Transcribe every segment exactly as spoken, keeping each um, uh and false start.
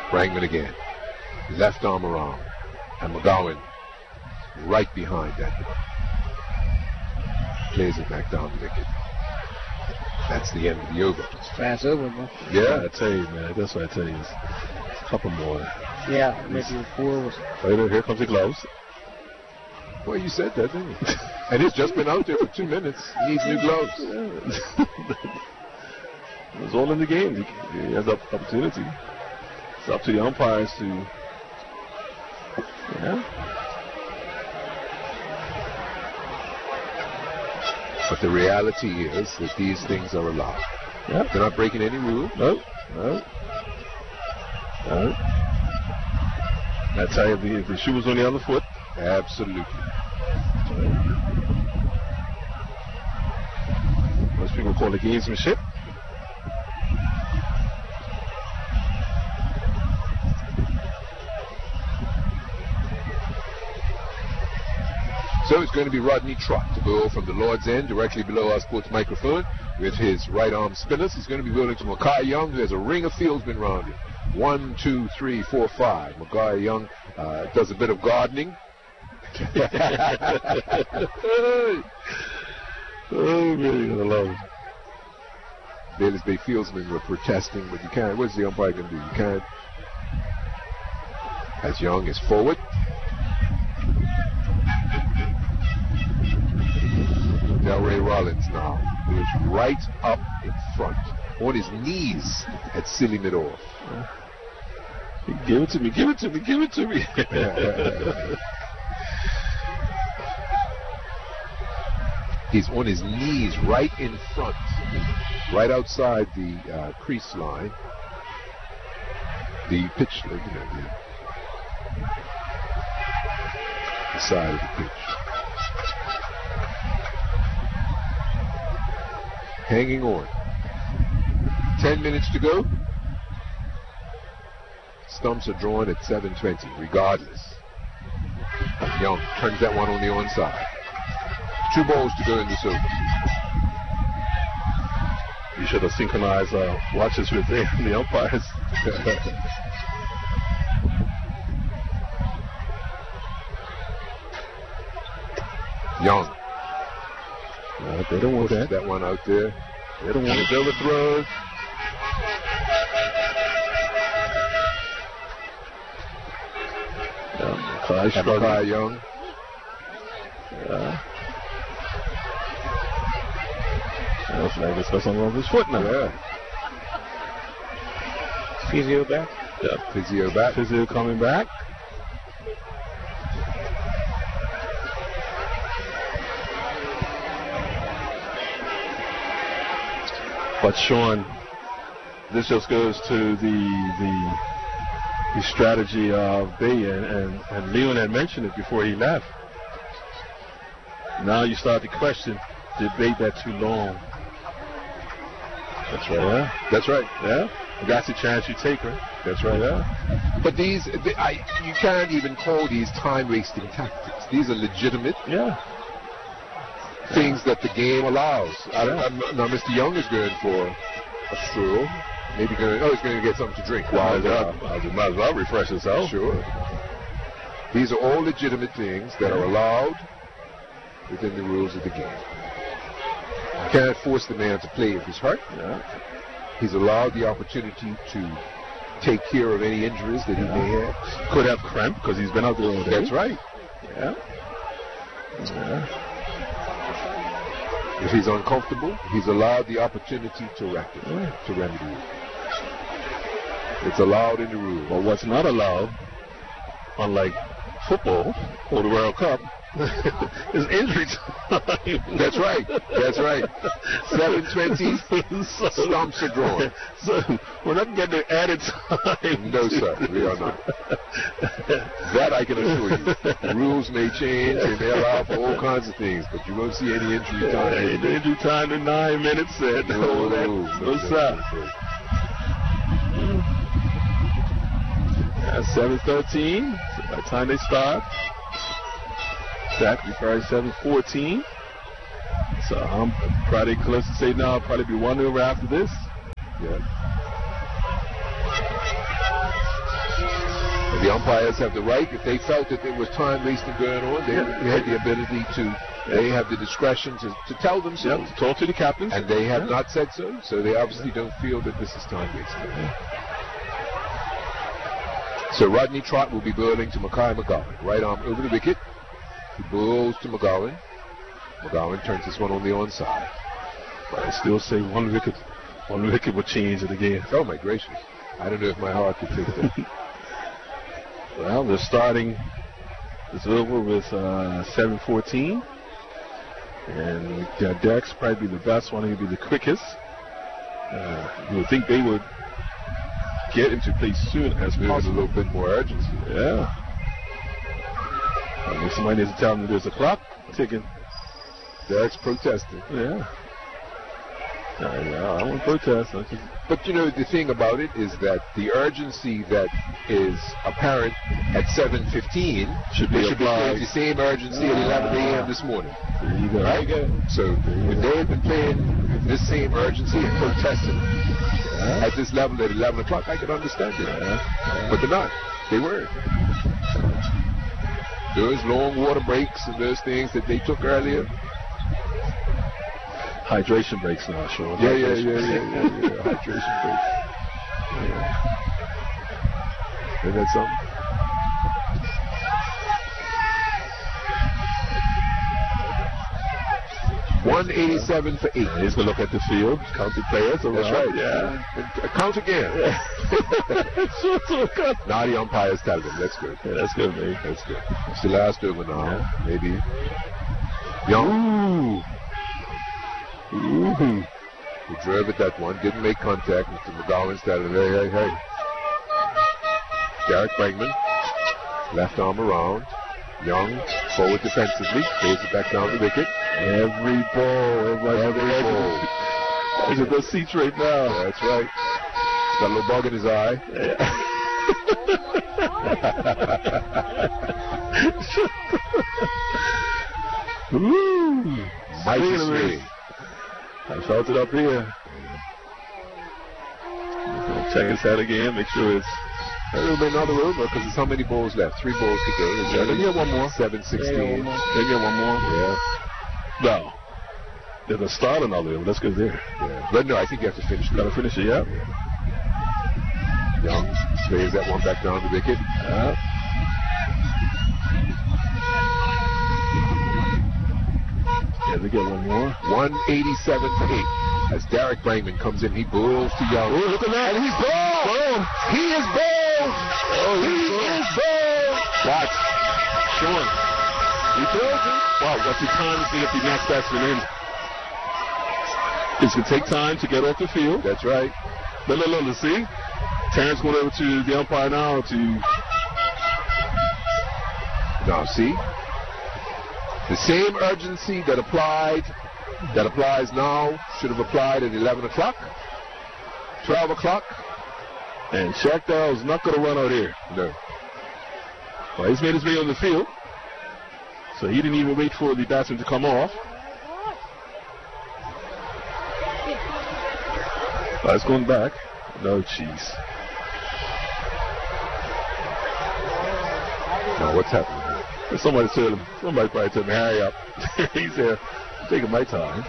Brangman again. Left arm around. And McGowan right behind that. Plays it back down the wicket. That's the end of the over. It's fast over, bro. Yeah, I tell you, man. That's what I tell you. It's, it's a couple more. Yeah, maybe four was. Later, here comes the gloves. Well, you said that, didn't you? And it's just been out there for two minutes. He needs new gloves. It was all in the game. He, he has the opportunity. It's up to the umpires to. Yeah. But the reality is that these things are allowed. Yep. They're not breaking any rule. No. No. No. I tell you, if the, if the shoe was on the other foot. Absolutely. Most people call it gamesmanship. So it's going to be Rodney Trott to go from the Lord's End directly below our sports microphone with his right arm spinners. He's going to be bowling to Mackay Young, who has a ring of fieldsmen round him. One, two, three, four, five. Mackay Young uh, does a bit of gardening. Oh, really gonna love it. Bailey's Bay fieldsmen were protesting, but you can't. What's the umpire going to do? You can't. As Young is forward. Delray Rollins now, who is right up in front, on his knees at silly mid off. Give it to me, give it to me, give it to me. He's on his knees right in front, right outside the uh, crease line, the pitch, you know, the, the side of the pitch. Hanging on. Ten minutes to go. Stumps are drawn at seven twenty, regardless. Young turns that one on the onside. Two balls to go in this over. You should have synchronized uh, watches with the, the umpires. Young. No, they don't want that. That one out there. They don't want it. Over throws. Mackay struggling. Young. Yeah. Looks like it's got something wrong with his foot now. Yeah. Physio back. Yeah. Physio back. Physio coming back. But Sean, this just goes to the the, the strategy of Bay, and, and, and Leon had mentioned it before he left. Now you start to question, did Bay that too long? That's right. Yeah. That's right. Yeah. That's the chance you take, right? That's right. Yeah. But these, they, I, you can't even call these time-wasting tactics. These are legitimate. Yeah. Things that the game allows. Yeah. I, I, now, Mister Young is going for a stroll. Maybe going. Oh, he's going to get something to drink. Well, uh, I might as well refresh himself. Sure. These are all legitimate things that are allowed within the rules of the game. You can't force the man to play if he's hurt. Yeah. He's allowed the opportunity to take care of any injuries that he yeah. may have. Could have cramp because he's been out there all day. That's right. Yeah. Yeah. If he's uncomfortable, he's allowed the opportunity to rectify, yeah. to remedy it. It's allowed in the rules. But what's not allowed, unlike football or the World Cup, is injury time. That's right. That's right. seven twenty, so, stumps are drawn. So we're not getting the added time. No, sir. We are not. That I can assure you. The rules may change. They may allow for all kinds of things, but you won't see any injury time. Hey, the injury time in nine minutes. Said, no, no, that, no, no, sir. That's seven thirteen. So by the time they start, exactly probably seven fourteen. So I'm probably close to say now, I'll probably be one over after this. Yeah. The umpires have the right, if they felt that there was time wasting going on, they, Yeah. they had the ability to, they have the discretion to, to tell them so. Yep, talk to the captains. And they have Yeah. not said so, so they obviously don't feel that this is time wasting. So Rodney Trott will be bowling to Mackay McGowan. Right arm over the wicket. He bowls to McGowan. McGowan turns this one on the onside. But I still say one wicket, one wicket would change it again. Oh my gracious. I don't know if my heart could take that. Well, they're starting this over with uh, seven fourteen. And uh, Derek's probably be the best one. He'll be the quickest. Uh, you would think they would get into play soon as There's a possible. little bit more urgency. Yeah. I mean, somebody needs to tell them there's a clock ticking. Derek's protesting. Yeah. Uh, yeah, I won't protest. I just, But you know, the thing about it is that the urgency that is apparent at seven fifteen Should be there should be applied. the same urgency at eleven a.m. this morning. there you go. Right? So if they had been playing this same urgency and protesting Yeah. at this level at eleven o'clock, I could understand it. Yeah. But they're not. They weren't. Those long water breaks and those things that they took earlier. Hydration breaks now, Sean. Yeah, yeah, Hydration. yeah, yeah, yeah, yeah. Hydration breaks. Yeah. Isn't that something? one eighty-seven for eight. He's going to look at the field, count the players around. That's right. Yeah. And, uh, count again. Sure, sure, count. Now the umpires tell them. That's good. Yeah, that's good, man. That's good. It's the last over now. Yeah. Maybe. Young. Ooh. Ooh. He drove at that one. Didn't make contact. Mister McGowan started. Hey, hey, hey. Derek Bregman. Left arm around. Young. Forward defensively. Plays it back down the wicket. Every ball. Every, Every ball. Those are those seats right now. That's right. He's got a little bug in his eye. Ooh. Mighty Swing and a swing. miss. I felt it up here. Check his head again. Make sure it's. There'll be another over because there's how many balls left? Three balls to go. Is Yeah, that then it? you have one more. Seven sixteen. Yeah, They get one more. Yeah. No. They're going to start another one. Let's go there. Yeah. But no, I think you have to finish. Got to finish it, yeah? Young plays that one back down the wicket. Yeah. Yeah, they get one more. one eighty-seven for eight. As Derek Bregman comes in, he bowls to Young. Oh, look at that. And he's bowled. He is bowled. Oh, he he's bowled. is bowled. Watch. Sean. He told you. Wow, what's the time to get the next batsman in? It's going to take time to get off the field. That's right. Look, look, look, let's see. Terrence going over to the umpire now to... Now, see? The same urgency that applied, that applies now, should have applied at eleven o'clock, twelve o'clock. And Shackdale's not going to run out here. No. Well, he's made his way on the field. So he didn't even wait for the batsman to come off. Oh, it's going back. No, jeez. Now, what's happening? Somebody told him, somebody probably told him, hurry up. He said, I'm taking my time.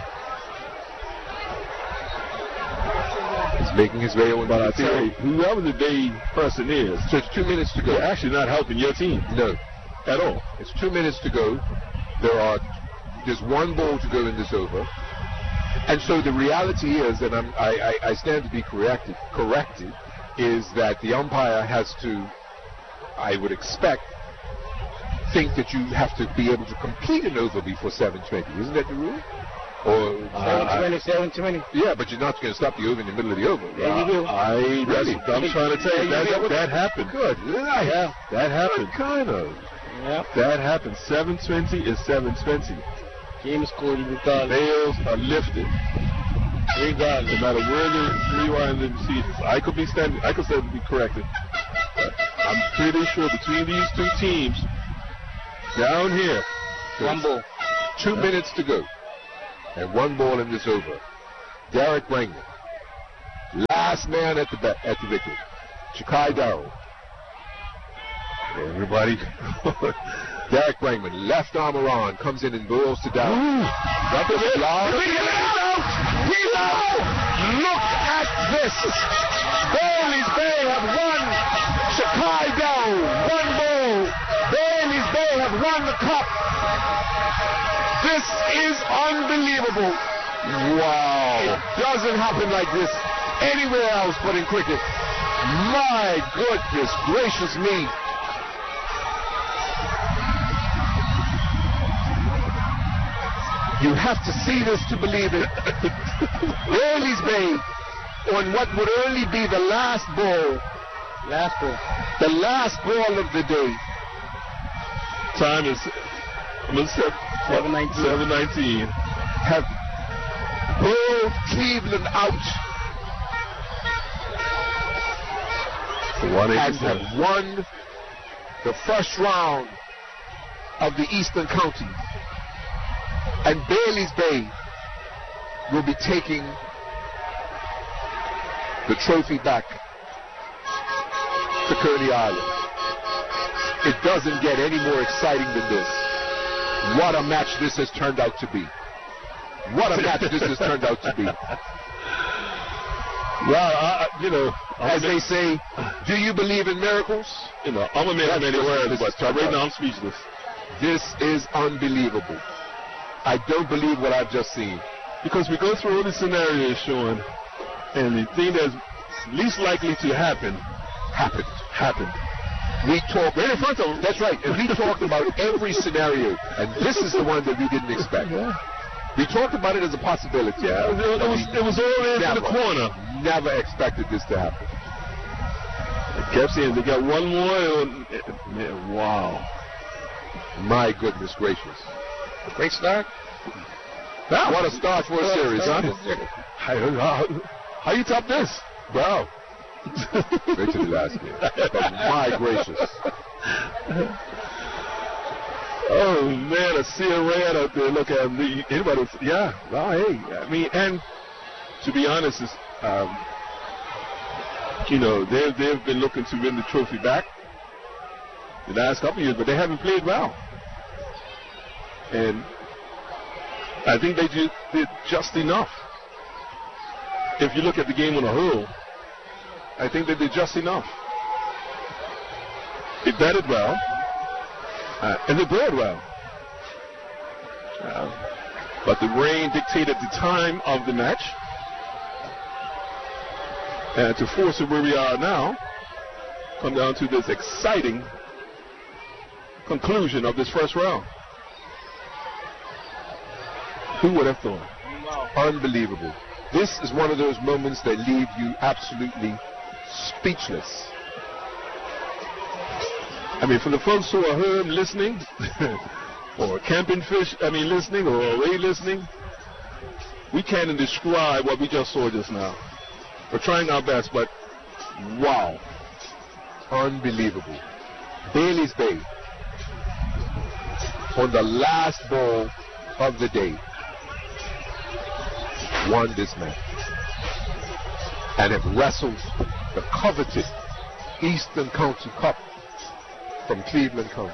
He's making his way on But I the tell you, field. whoever the day person is, So it's two minutes to go. they're actually not helping your team No. at all. It's two minutes to go. There are, there's one ball to go in this over. And so the reality is, and I'm, I, I, I stand to be corrected, corrected, is that the umpire has to, I would expect, think that you have to be able to complete an over before seven twenty. Isn't that the rule? Or seven twenty, seven twenty. yeah, but you're not going to stop the over in the middle of the over. Yeah, you do. I, that's Really? what I'm trying to tell you. Yeah, That, what- that happened. Good. Yeah, that happened. Kind of. Yep. That happened. seven twenty is seven twenty. Game scored regardless. Veils are lifted. Regardless. No matter where, the, where you are in the seat, I could be standing, I could stand to be corrected. But I'm pretty sure between these two teams, down here, One ball. Two minutes to go. And one ball in this over. Derek Bregman. Last man at the ba- at the wicket. Chikai Darrell. Everybody. Derek Bregman, left arm around, comes in and goes to down. Got the slide. He's out! Look at this! Bailey's Bay have won Shikai down. One ball. Bailey's Bay have won the cup. This is unbelievable. Wow. It doesn't happen like this anywhere else but in cricket. My goodness gracious me. You have to see this to believe it. Bailey's Bay on what would only be the last ball. Last ball. The last ball of the day. Time is seven nineteen. seven nineteen. Have pulled Cleveland out and have won the first round of the Eastern Counties. And Bailey's Bay will be taking the trophy back to Kearney Island. It doesn't get any more exciting than this. What a match this has turned out to be. What a match this has turned out to be. Well, I, you know, as they say, do you believe in miracles? You know, I'm a man of many words, but right now I'm speechless. This is unbelievable. I don't believe what I've just seen. Because we go through all the scenarios, Sean, and the thing that's least likely to happen, happened. Happened. We talked right in front of them. That's right. And we talked about every scenario, and this is the one that we didn't expect. Yeah. We talked about it as a possibility. Yeah, it was, it was, it was all in never, the corner. Never expected this to happen. I kept saying they got one more. And, yeah, wow. My goodness gracious. Great start. Wow. What a start for a series, huh? How, how, how you top this? Wow. Straight to the last game. But my gracious. Oh man, I see a red out there. Look at me. Anybody? Yeah. Well, hey. I mean, and to be honest, is um, you know, they've they've been looking to win the trophy back the last couple of years, but they haven't played well. And I think they just did just enough. If you look at the game on a whole, I think they did just enough. They batted well, uh, and they bowled well. Uh, but the rain dictated the time of the match. And to force it where we are now, come down to this exciting conclusion of this first round. Who would have thought? Unbelievable. This is one of those moments that leave you absolutely speechless. I mean, for the folks who are home listening, or camping fish, I mean, listening, or away listening, we can't describe what we just saw just now. We're trying our best, but wow. Unbelievable. Bailey's Bay, on the last ball of the day, won this match and have wrestled the coveted Eastern County Cup from Cleveland County.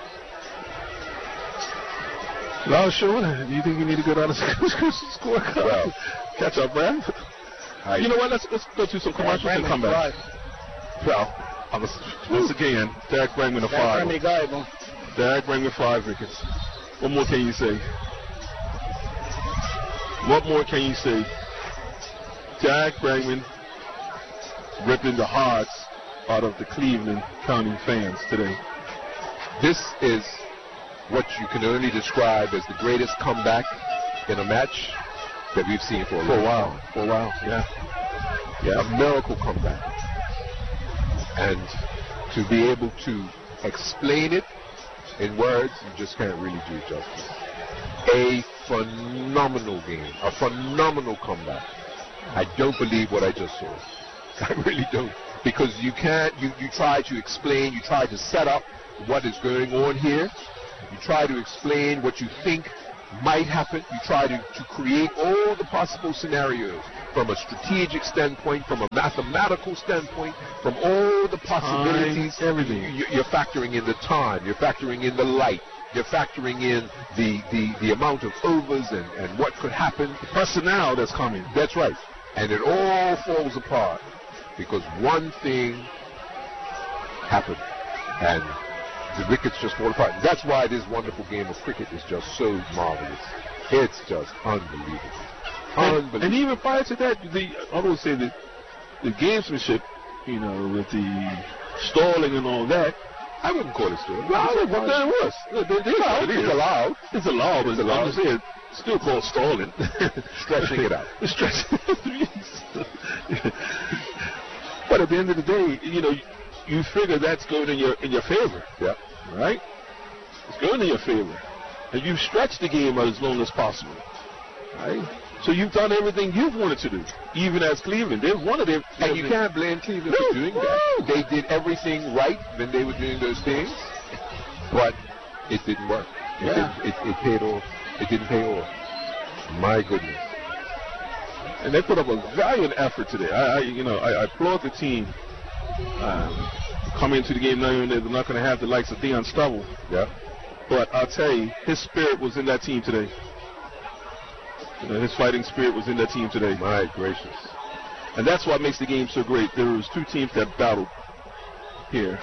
Well, sure. Do you think you need to go down the scorecard? Well, catch up, man. I, you know what? Let's let's go to some commercials and come back. Well, I was, once again, Derek Bregman a five. Derek Bregman five wickets. What more can you say? What more can you say? Derek Bregman ripping the hearts out of the Cleveland County fans today. This is what you can only describe as the greatest comeback in a match that we've seen for a, for a while. For a while, yeah. Yeah, a miracle comeback. And to be able to explain it in words, you just can't really do it justice. A phenomenal game, a phenomenal comeback. I don't believe what I just saw. I really don't. Because you can't, you, you try to explain, you try to set up what is going on here. You try to explain what you think might happen. You try to, to create all the possible scenarios from a strategic standpoint, from a mathematical standpoint, from all the possibilities. Time, everything. You, you're factoring in the time. You're factoring in the light. You're factoring in the, the, the amount of overs and, and what could happen. The personnel that's coming. That's right. And it all falls apart because one thing happened. And the wickets just fall apart. That's why this wonderful game of cricket is just so marvelous. It's just unbelievable. And, unbelievable. and even prior to that, the, I would say that the gamesmanship, you know, with the stalling and all that, I wouldn't call it still. well, but there was. There, there, there's Well, what it it's is. allowed. It's allowed, but It's allowed. I'm just saying, it's still called stalling. Stretching it out. Stretching. But at the end of the day, you know, you, you figure that's going in your in your favor. Yeah. Right? It's going in your favor. And you've stretched the game out as long as possible. Right? So you've done everything you've wanted to do, even as Cleveland. They've wanted it. And you can't blame Cleveland No, for doing no. that. They did everything right when they were doing those things, but it didn't work. It, Yeah. didn't, it, it paid off. It didn't pay off. My goodness. And they put up a valiant effort today. I, I you know, I, I applaud the team um, coming into the game knowing that they're not going to have the likes of Deion Stubble. Yeah. But I'll tell you, his spirit was in that team today. You know, his fighting spirit was in that team today. My gracious. And that's what makes the game so great. There was two teams that battled here.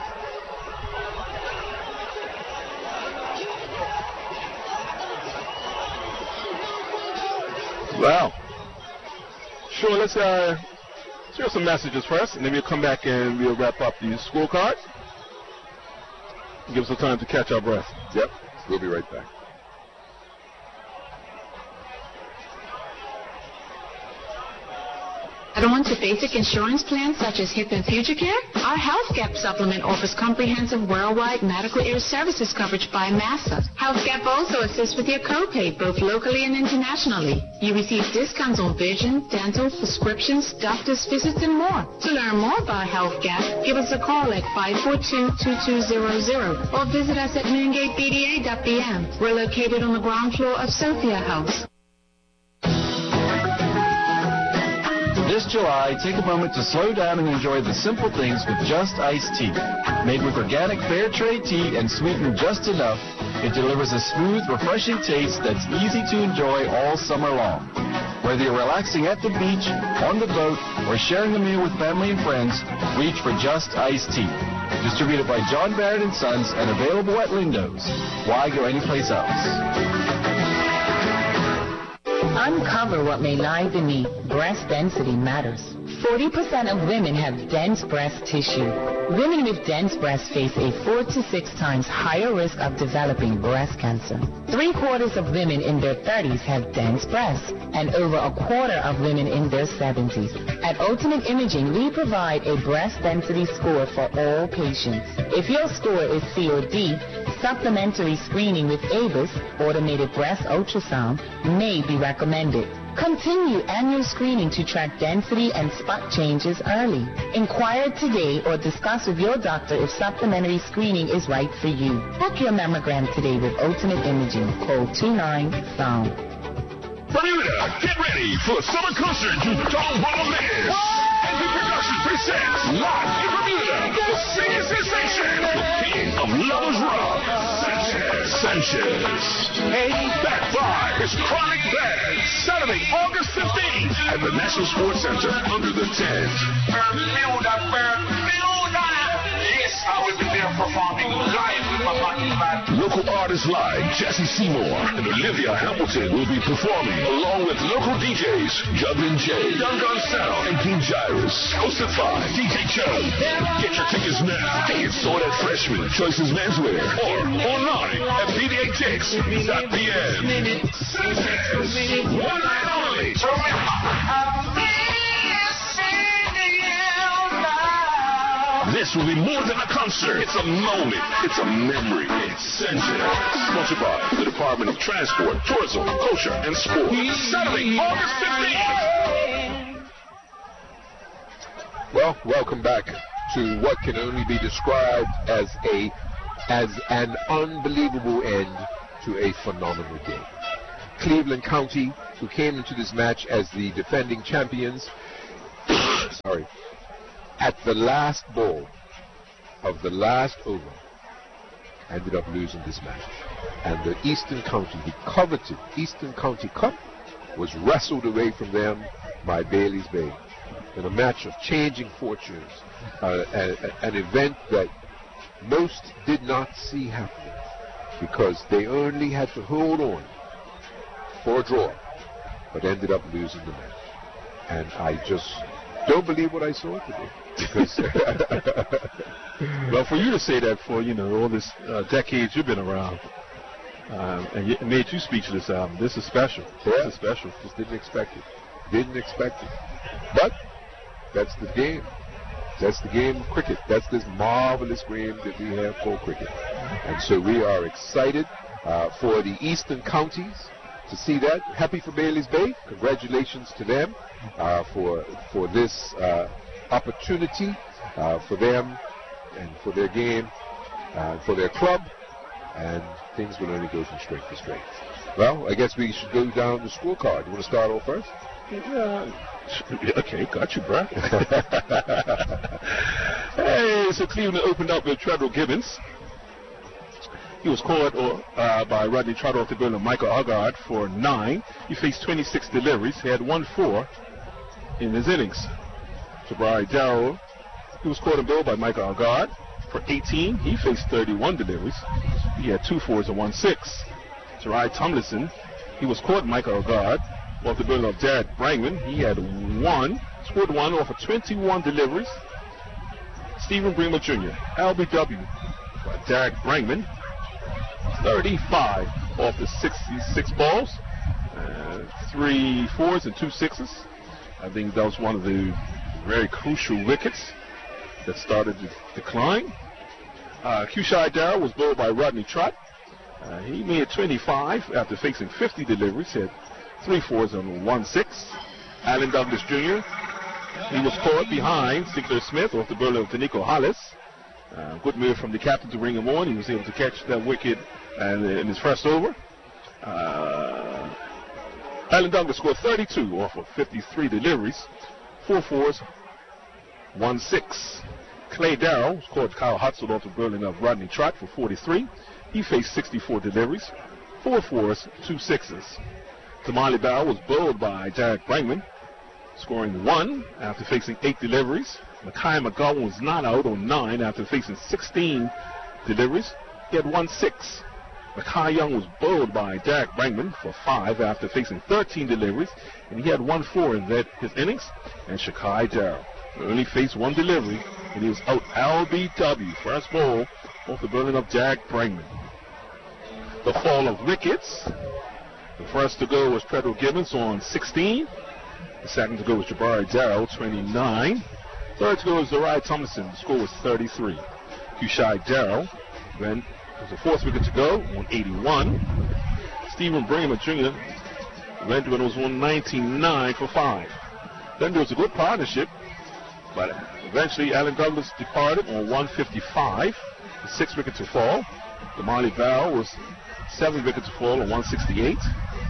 Wow. Sure, let's uh, share some messages first, and then we'll come back and we'll wrap up the scorecard. Give us some time to catch our breath. Yep. We'll be right back. Add on to basic insurance plans such as HIP and FutureCare? Our Health Gap supplement offers comprehensive worldwide medical air services coverage by Massa. Health Gap also assists with your copay, both locally and internationally. You receive discounts on vision, dental, prescriptions, doctor's visits, and more. To learn more about Health Gap, give us a call at five four two, two two zero zero or visit us at moongate b d a dot b m. We're located on the ground floor of Sophia House. This July, take a moment to slow down and enjoy the simple things with Just Iced Tea. Made with organic fair trade tea and sweetened just enough, it delivers a smooth, refreshing taste that's easy to enjoy all summer long. Whether you're relaxing at the beach, on the boat, or sharing a meal with family and friends, reach for Just Iced Tea. Distributed by John Barrett and Sons and available at Lindo's. Why go anyplace else? Uncover what may lie beneath. Breast density matters. forty percent of women have dense breast tissue. Women with dense breasts face a four to six times higher risk of developing breast cancer. Three quarters of women in their thirties have dense breasts, and over a quarter of women in their seventies. At Ultimate Imaging, we provide a breast density score for all patients. If your score is C or D, supplementary screening with A B I S, automated breast ultrasound, may be recommended. Continue annual screening to track density and spot changes early. Inquire today or discuss with your doctor if supplementary screening is right for you. Book your mammogram today with Ultimate Imaging. Call two nine sound. Bermuda, get ready for a summer concert you don't want to miss. N P Production presents live in Bermuda, the singing sensation, the king of Lovers Rock, Sanchez. Sanchez. Backed by his Chronic Band, Saturday, August fifteenth at the National Sports Center under the tent. Bermuda, Bermuda. Yes, I will be there performing live with my body band. Local artists like Jesse Seymour and Olivia Hamilton will be performing, along with local D Js, Juggling J, Young Gun Sound, and King Gyrus, hosted by D J Cho. Get your tickets now. Tickets sold at Freshman, Choices Menswear, or online at p d a tix dot p m. Sanchez, one night only. This will be more than a concert. It's a moment. It's a memory. It's Sanchez. Sponsored by the Department of Transport, Tourism, Culture, and Sport. Saturday, August fifteenth. Well, welcome back to what can only be described as a as an unbelievable end to a phenomenal game. Cleveland County, who came into this match as the defending champions, sorry, at the last ball of the last over, ended up losing this match. And the Eastern County, the coveted Eastern County Cup, was wrestled away from them by Bailey's Bay in a match of changing fortunes, uh, a, a, an event that most did not see happening because they only had to hold on for a draw, but ended up losing the match. And I just don't believe what I saw today. Because well, for you to say that for, you know, all this uh, decades you've been around, um, and it made you speechless, um, this is special. Yeah. This is special. Just didn't expect it. Didn't expect it. But that's the game. That's the game of cricket. That's this marvelous game that we have called cricket. And so we are excited uh, for the Eastern counties to see that. Happy for Bailey's Bay. Congratulations to them uh, for for this uh, opportunity uh, for them and for their game, uh, for their club, and things will only go from strength to strength. Well, I guess we should go down the scorecard. You want to start off first? Yeah. Okay, got you, bro. Hey, so Cleveland opened up with Treadwell Gibbons. He was caught uh, by Rodney Trotter off the bill of Michael Hoggard for nine. He faced twenty-six deliveries. He had one four in his innings. Jabari Darrell, he was caught and billed by Michael Hoggard for eighteen. He faced thirty-one deliveries. He had two fours and one six. Jari Tomlinson, he was caught Michael Hoggard off the bill of Jared Brangman. He had one, scored one off of twenty-one deliveries. Stephen Bremer Junior, L B W by Derek Brangman, thirty-five off the sixty-six balls, uh, three fours and two sixes. I think that was one of the very crucial wickets that started to decline. Uh, Kushai Darrell was bowled by Rodney Trott. Uh, he made twenty-five after facing fifty deliveries. He had three fours and one six. Alan Douglas Junior, he was caught behind Sinclair Smith off the bowler of Danico Hollis. Uh, good move from the captain to bring him on. He was able to catch that wicket and, uh, in his first over. Uh, Alan Douglas scored thirty-two off of fifty-three deliveries, four fours, one six. Clay Darrell was caught Kyle Hudson off the bowling of Rodney Trott for forty-three. He faced sixty-four deliveries, four fours, two sixes. Tamale Barrow was bowled by Derek Brangman, scoring one after facing eight deliveries. Makai McGowan was not out on nine after facing sixteen deliveries. He had one six. Makai Young was bowled by Derek Brangman for five after facing thirteen deliveries, and he had one four in that, his innings. And Shakai Darrell only faced one delivery, and he was out L B W, first ball off the bowling of Derek Brangman. The fall of wickets. The first to go was Treadwell Gibbons on sixteen. The second to go was Jabari Darrell, twenty-nine. Third to go was Jari Tomlinson. The score was thirty-three. Kushai Darrell went, it was the fourth wicket to go on eighty-one. Stephen Bremer Junior went when it was on ninety-nine for five. Then there was a good partnership, but eventually Alan Douglas departed on one fifty-five. The six wicket to fall. Damali Barrow was seven wicket to fall on one sixty-eight.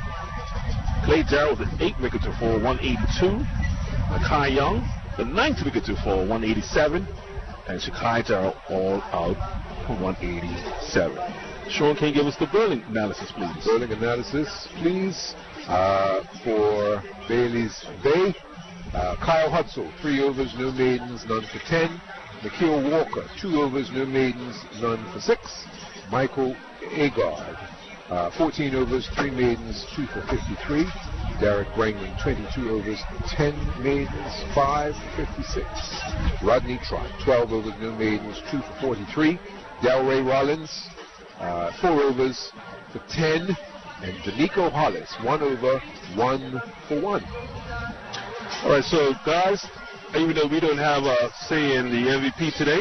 Clay Darrell with an eight wicket to fall, one eighty-two. Makai Young, the ninth wicket to fall, one eighty-seven. And Shakai Darrell all out for one eighty-seven. Sean, can you give us the bowling analysis, please? Bowling analysis, please. Uh, for Bailey's Bay, uh, Kyle Hudson, three overs, no maidens, none for ten. Nikhil Walker, two overs, no maidens, none for six. Michael Agard, uh, fourteen overs, three maidens, two for fifty-three. Derek Brangman, twenty-two overs, ten maidens, five for fifty-six. Rodney Trott, twelve overs, no maidens, two for forty-three. Delray Rollins, uh, four overs for ten. And Danico Hollis, one over, one for one. All right, so guys, even though we don't have a say in the M V P today,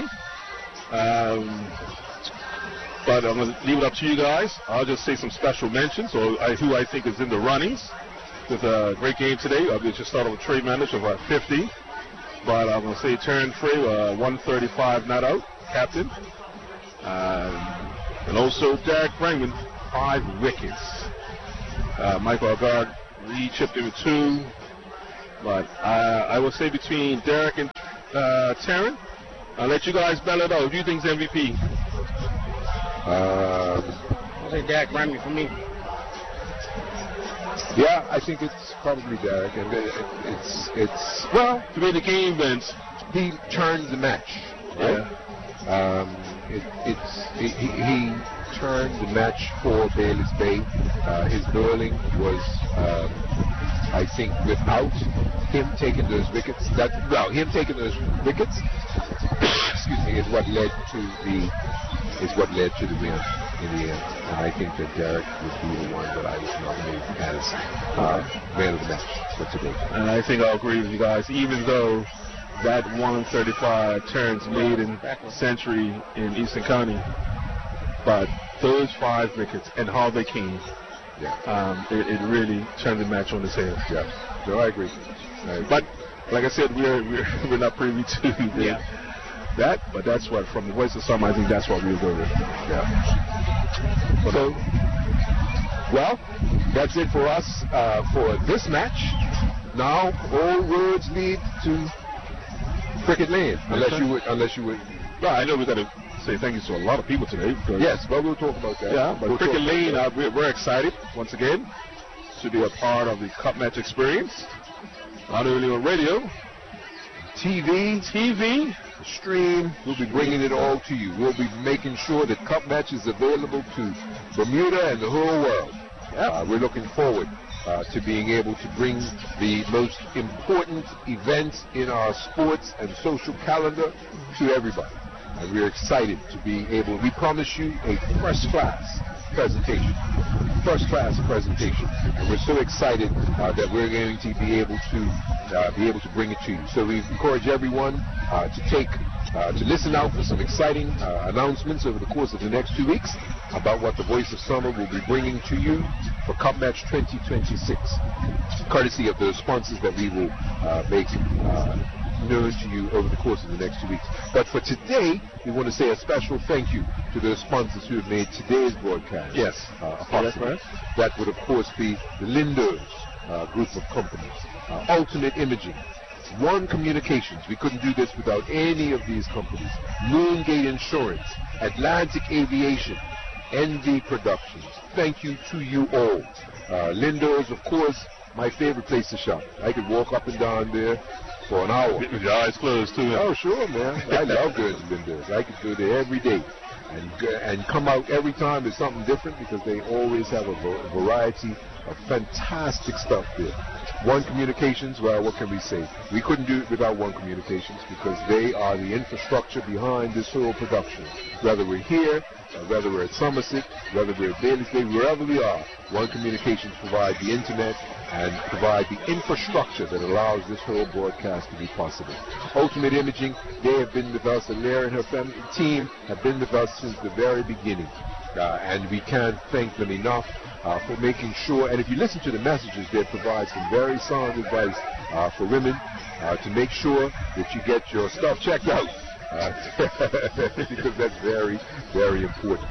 um, but I'm going to leave it up to you guys. I'll just say some special mentions, or I, who I think is in the runnings with a great game today. I'll just start off with trade manager of about fifty. But I'm going to say Terran Frey, uh, one thirty-five not out, captain. Um, and also Derek Brangman, five wickets. Uh, Michael Agard, he chipped in with two. But uh, I will say between Derek and uh, Taryn, I'll let you guys battle it out. Who do you think's M V P? Um, I'll say Derek Ramsey for me. yeah, I think it's probably Derek, and it, it's it's well, To be the game wins. he turned the match, right? Yeah. Um, it, it's he, he he turned the match for Bayless Bay. Uh, his bowling was, um, I think, without him taking those wickets. That well, him taking those wickets, excuse me, is what led to the is what led to the win in the end. And I think that Derek would be the one that I would nominate as uh, man of the match for today. And I think I'll agree with you guys, even though that one thirty-five turns maiden century in Eastern County. But those five wickets and how they came, Yeah, um, it, it really turned the match on its head. yeah. No, I agree. I agree. But like I said, we're we're, we're not privy to the, Yeah. that. But that's what, from the voice of summer, I think that's what we'll go with. Yeah. So, well, that's it for us uh, for this match. Now, all roads lead to Cricket Lane, unless Okay. you would, unless you would. Well, I know we got to say thank you to a lot of people today. because- Yes, but we'll talk about that. Yeah, but We'll Cricket talk about Lane, that. uh, we're, we're excited once again to be a part of the Cup Match experience. Not only on radio, T V, T V. stream. We'll be bringing it all to you. We'll be making sure that Cup Match is available to Bermuda and the whole world. Uh, we're looking forward uh, to being able to bring the most important events in our sports and social calendar to everybody. And we're excited to be able, we promise you a first class presentation. First class presentation. And we're so excited uh, that we're going to be able to uh, be able to bring it to you. So we encourage everyone uh, to take uh, to listen out for some exciting uh, announcements over the course of the next two weeks about what the Voice of Summer will be bringing to you for Cup Match twenty twenty-six, courtesy of those sponsors that we will uh, make uh, known to you over the course of the next two weeks. But for today, we want to say a special thank you to those sponsors who have made today's broadcast Yes. uh, Yeah, that's possible. right. That would, of course, be the Lindos uh, group of companies, uh, Ultimate Imaging, One Communications. We couldn't do this without any of these companies. Moongate Insurance, Atlantic Aviation, N V Productions. Thank you to you all. Uh, Lindos, of course, my favorite place to shop. I could walk up and down there for an hour. With your eyes closed, too. Oh, sure, man. I love going to Lindos. I could go there every day and go- and come out every time with something different because they always have a va- variety of fantastic stuff there. One Communications, well, what can we say? We couldn't do it without One Communications because they are the infrastructure behind this whole production. Whether we're here, uh, whether we're at Somerset, whether we're at Bayless Bay, wherever we are, One Communications provide the internet and provide the infrastructure that allows this whole broadcast to be possible. Ultimate Imaging, they have been with us, and Larry and her fam- team have been with us since the very beginning. Uh, and we can't thank them enough uh, for making sure, and if you listen to the messages, they provide some very sound advice uh, for women uh, to make sure that you get your stuff checked out. Uh, because that's very, very important.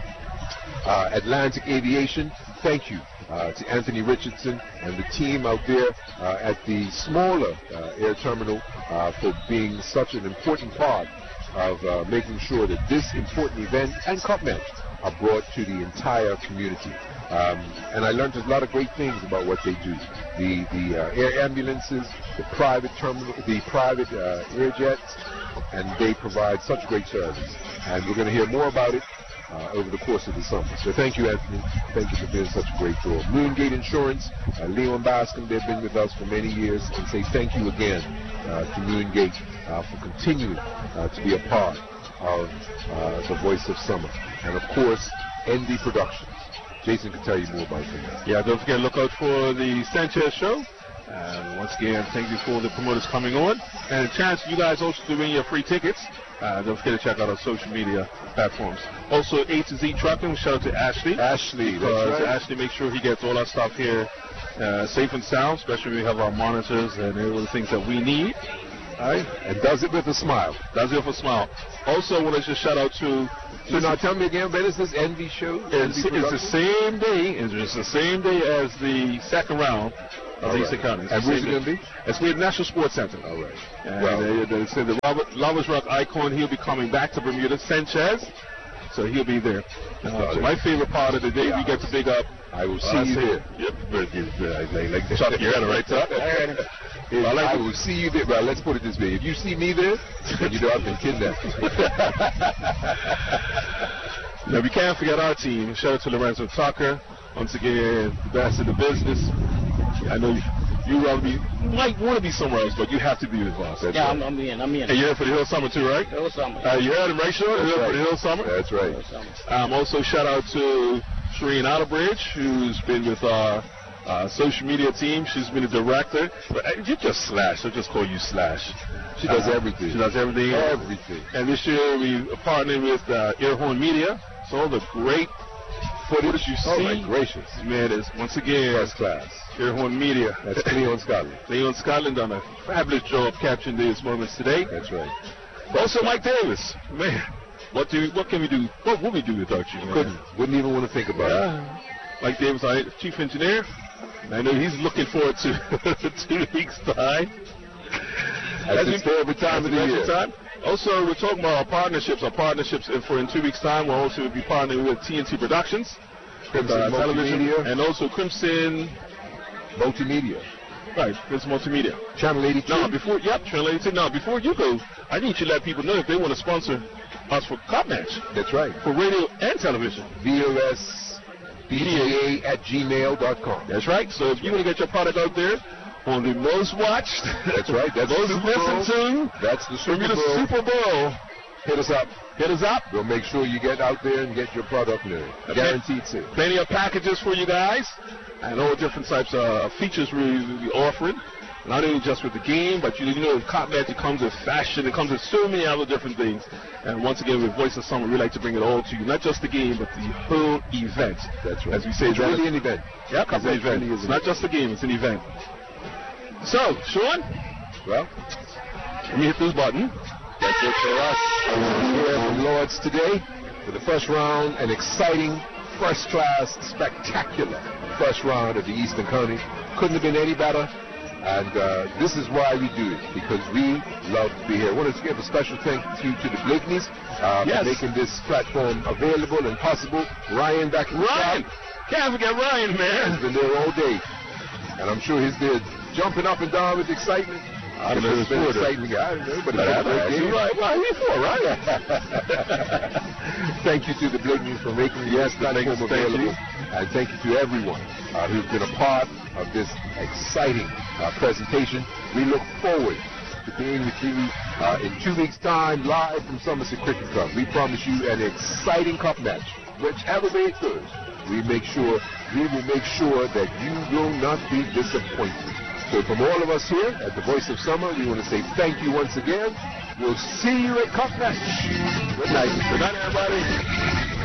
Uh, Atlantic Aviation, thank you uh, to Anthony Richardson and the team out there uh, at the smaller uh, air terminal uh, for being such an important part of uh, making sure that this important event and Cup Match are brought to the entire community. Um, and I learned a lot of great things about what they do. The the uh, air ambulances, the private terminal, the private uh, air jets, and they provide such great service. And we're going to hear more about it uh, over the course of the summer. So thank you, Anthony. Thank you for being such a great job. Moongate Insurance, uh, Leon Bascom, they've been with us for many years, and say thank you again uh, to Moongate uh, for continuing uh, to be a part of uh, the Voice of Summer. And of course, N V Productions. Jason can tell you more about that. Yeah, don't forget, look out for the Sanchez show. And once again, thank you for the promoters coming on. And a chance for you guys also to win your free tickets. Uh, don't forget to check out our social media platforms. Also, A to Z Trucking, shout out to Ashley. Ashley, that's Because right. Ashley makes sure he gets all our stuff here uh, safe and sound, especially when we have our monitors and all the things that we need. All right. And does it with a smile. Does it with a smile. Also, I want to just shout out to. So now tell me again, when is this Envy show? It's, Envy it's the same day. It's just the same day as the second round of the Eastern Conference. And where's it going to be? It's with National Sports Center. All right. And Well, they, they said the Robert, Lovers Rock icon, he'll be coming back to Bermuda, Sanchez. So he'll be there. Uh, so my favorite part of the day, we get to big up. I will see Uh, you say- there. Yep, very good. I like, like the shot of your head, right, Tuck? If I will see you there. Well, let's put it this way. If you see me there, then you know I've been kidnapped. Now, we can't forget our team. Shout out to Lorenzo Tucker. Once again, the best in the business. I know you, you rather be, you might want to be somewhere else, but you have to be with us. That's Yeah, right. I'm, I'm in. I'm in. And you're here for the Hill Summer too, right? Hill Summer. Uh, you heard him, right, Sean? You're here for the Hill Summer? That's right. Hill Summer. Um, also, shout out to Shereen Outerbridge, who's been with our uh, social media team. She's been a director. But, uh, you just Slash. I'll just call you Slash. She does Uh, everything. She does everything. Everything. And this year we partnered with uh, Airhorn Media. So all the great footage you Oh, see, my gracious. man, is once again First class. Airhorn Media. That's Cleon Scotland. Leon Scotland done a fabulous job capturing these moments today. That's right. Also, Mike Davis, man, what do what can we do? What would we do without you, man? Couldn't. Wouldn't even want to think about it. Uh, Mike Davis, our chief engineer. I know he's looking forward to two weeks time. That's his favorite time of the That's year. his time. Also, we're talking about our partnerships. Our partnerships, and for in two weeks' time, we'll also be partnering with T N T Productions, Crimson uh, television, Multimedia. and also Crimson, Multimedia. right? Crimson Multimedia. Channel eighty-two. Now, before yep, Channel eighty-two. Now, before you go, I need you to let people know if they want to sponsor us for Cop Match That's right. for radio and television. V O S B D A at gmail dot com. That's right. So if you want to get your product out there on the most watched, That's right. That's most the Super Bowl. listened to, That's the Super Bermuda Bowl. Super Bowl. Hit us up. Hit us up. We'll make sure you get out there and get your product there. Guaranteed sale. Plenty of packages for you guys, and all different types of features we'll be offering. Not only just with the game, but you, you know, with Cop Match, it comes with fashion, it comes with so many other different things. And once again, with Voice of Summer, we like to bring it all to you. Not just the game, but the whole event. That's right. As we say, It's really an event. Yeah, Cop It's Match event. really is It's an not just a game, it's an event. So, Sean, Well, let me hit this button. that's it for us here from Lords today. For the first round, an exciting, first-class, spectacular first round of the Eastern County. Couldn't have been any better. And uh, this is why we do it, because we love to be here. I want to give a special thank you to the Blakeneys uh, Yes. for making this platform available and possible. Ryan back in the Ryan! shop. Can't forget Ryan, He's man. been there all day. And I'm sure he's there jumping up and down with excitement. I don't know It's who's been for it. exciting. I don't know, but But it's I- been a I- great game. right, well, he's for, right? Thank you to the Blakeneys for making Yes, this the platform Blakeneys, thank available. you. And thank you to everyone uh, who's been a part of this exciting uh, presentation. We look forward to being with you uh, in two weeks' time, live from Somerset Cricket Club. We promise you an exciting cup match. Whichever way it goes, we make sure we will make sure that you will not be disappointed. So from all of us here at the Voice of Summer, we want to say thank you once again. We'll see you at Cup Match. Good night. Good night, everybody.